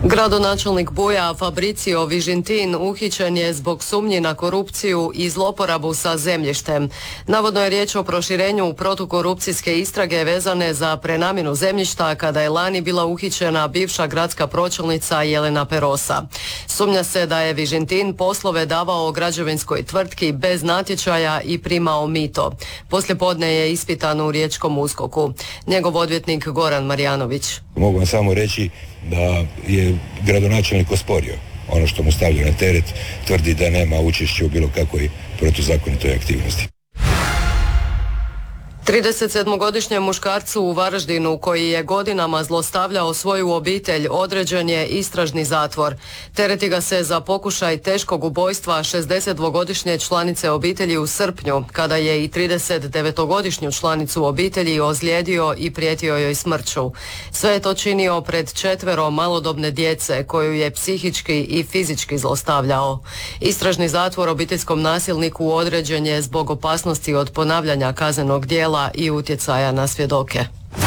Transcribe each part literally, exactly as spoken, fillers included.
Gradonačelnik Buja Fabricio Vižintin uhićen je zbog sumnji na korupciju i zloporabu sa zemljištem. Navodno je riječ o proširenju protukorupcijske istrage vezane za prenamjenu zemljišta kada je lani bila uhićena bivša gradska pročelnica Jelena Perosa. Sumnja se da je Vižintin poslove davao građevinskoj tvrtki bez natječaja i primao mito. Poslijepodne je ispitan u riječkom uskoku. Njegov odvjetnik Goran Marjanović. Mogu vam samo reći da je gradonačelnik osporio ono što mu stavlja na teret, tvrdi da nema učešća u bilo kakvoj protuzakonitoj aktivnosti. tridesetsedmogodišnjem muškarcu u Varaždinu koji je godinama zlostavljao svoju obitelj određen je istražni zatvor. Tereti ga se za pokušaj teškog ubojstva šezdesetdvogodišnje članice obitelji u srpnju, kada je i tridesetdevetogodišnju članicu obitelji ozlijedio i prijetio joj smrću. Sve je to činio pred četvero malodobne djece koju je psihički i fizički zlostavljao. Istražni zatvor obiteljskom nasilniku određen je zbog opasnosti od ponavljanja kaznenog djela i utjecaja na svjedoke.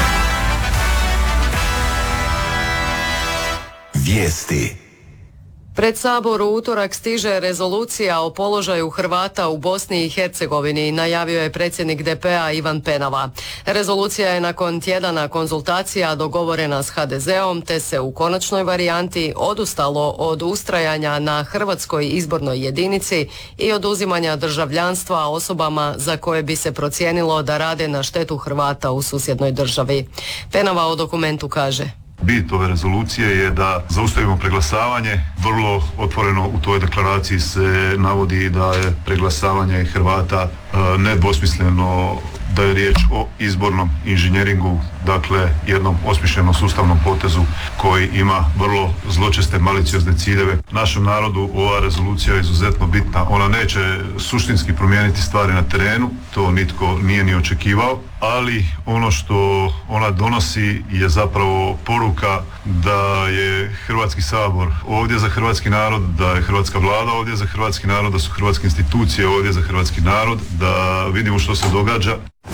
Vijesti. Pred Sabor u utorak stiže rezolucija o položaju Hrvata u Bosni i Hercegovini, najavio je predsjednik D P-a Ivan Penava. Rezolucija je nakon tjedana konzultacija dogovorena s H D Z-om, te se u konačnoj varijanti odustalo od ustrajanja na hrvatskoj izbornoj jedinici i oduzimanja državljanstva osobama za koje bi se procijenilo da rade na štetu Hrvata u susjednoj državi. Penava o dokumentu kaže: Bit ove rezolucije je da zaustavimo preglasavanje. Vrlo otvoreno u toj deklaraciji se navodi da je preglasavanje Hrvata nedvosmisleno, da je riječ o izbornom inženjeringu, dakle jednom osmišljenom sustavnom potezu koji ima vrlo zločeste maliciozne ciljeve. Našem narodu ova rezolucija je izuzetno bitna. Ona neće suštinski promijeniti stvari na terenu, to nitko nije ni očekivao, ali ono što ona donosi je zapravo poruka da je Hrvatski sabor ovdje za hrvatski narod, da je hrvatska vlada ovdje za hrvatski narod, da su hrvatske institucije ovdje za hrvatski narod, da vidimo što se događa.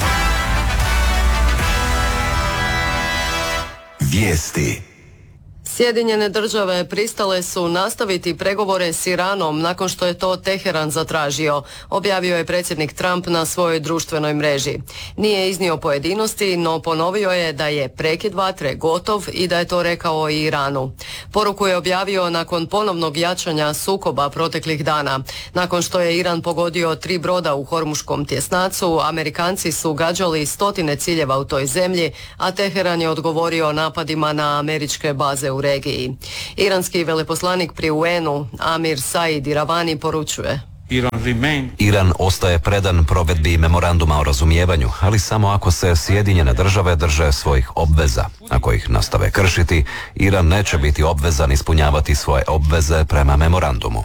Vijesti. Sjedinjene države pristale su nastaviti pregovore s Iranom nakon što je to Teheran zatražio, objavio je predsjednik Trump na svojoj društvenoj mreži. Nije iznio pojedinosti, no ponovio je da je prekid vatre gotov i da je to rekao i Iranu. Poruku je objavio nakon ponovnog jačanja sukoba proteklih dana. Nakon što je Iran pogodio tri broda u Hormuškom tjesnacu, Amerikanci su gađali stotine ciljeva u toj zemlji, a Teheran je odgovorio napadima na američke baze u regiji. Iranski veleposlanik pri U N-u Amir Said Iravani poručuje: Iran ostaje predan provedbi memoranduma o razumijevanju, ali samo ako se Sjedinjene države drže svojih obveza. Ako ih nastave kršiti, Iran neće biti obvezan ispunjavati svoje obveze prema memorandumu.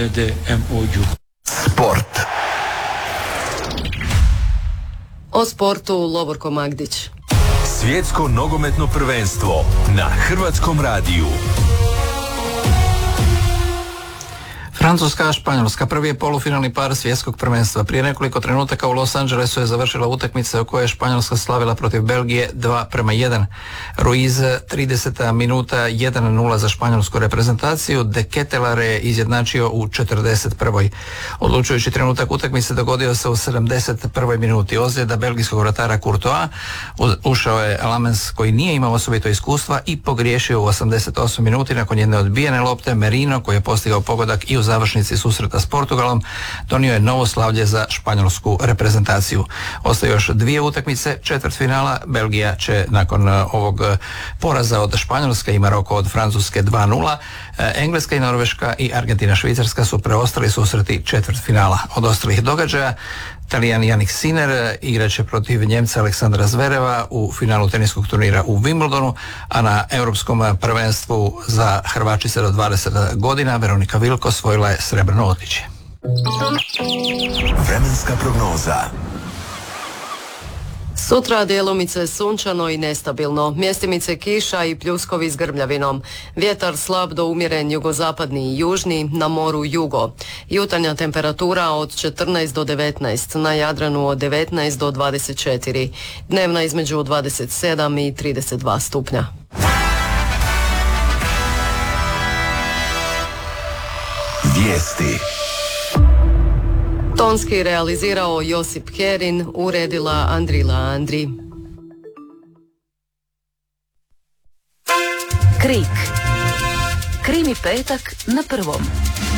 Sport. O sportu Lovorko Magdić. Svjetsko nogometno prvenstvo na Hrvatskom radiju. Francuska, Španjolska. Prvi je polufinalni par svjetskog prvenstva. Prije nekoliko trenutaka u Los Angelesu je završila utakmica u kojoj je Španjolska slavila protiv Belgije dva prema jedan. Ruiz trideseta minuta jedan nula za španjolsku reprezentaciju. De Ketelaere je izjednačio u četrdeset prvoj. Odlučujući trenutak utakmice dogodio se u sedamdeset prvoj minuti. Ozljeda belgijskog vratara Courtois, ušao je Lamens koji nije imao osobito iskustva i pogriješio u osamdeset osmoj minuti nakon jedne odbijene lopte. Merino koji je postigao pogodak i u završnici susreta s Portugalom donio je novo slavlje za španjolsku reprezentaciju. Ostaju još dvije utakmice četvrtfinala. Belgija će nakon ovog poraza od Španjolske i Maroko od Francuske dva nula. Engleska i Norveška i Argentina Švicarska su preostali susreti četvrtfinala. Od ostalih događaja Talijan Jannik Sinner igraće protiv Njemca Aleksandra Zvereva u finalu teniskog turnira u Wimbledonu, a na europskom prvenstvu za Hrvačice do dvadeset godina Veronika Vilko osvojila je srebrno odličje. Vremenska prognoza. Sutra djelomice sunčano i nestabilno, mjestimice kiša i pljuskovi s grmljavinom. Vjetar slab do umjeren jugozapadni i južni, na moru jugo. Jutarnja temperatura od četrnaest do devetnaest, na Jadranu od devetnaest do dvadeset četiri, dnevna između dvadeset sedam i trideset dva stupnja. Vijesti. Tonski realizirao Josip Kerin, uredila Andrila Andri. Krik. Krimi petak na prvom.